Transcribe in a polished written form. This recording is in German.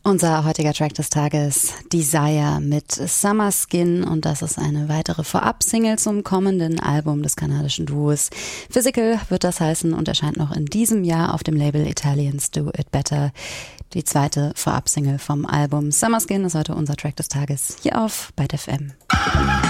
Unser heutiger Track des Tages, Desire mit Summer Skin, und das ist eine weitere Vorab-Single zum kommenden Album des kanadischen Duos. Physical wird das heißen und erscheint noch in diesem Jahr auf dem Label Italians Do It Better. Die zweite Vorab-Single vom Album. Summer Skin ist heute unser Track des Tages hier auf Byte FM.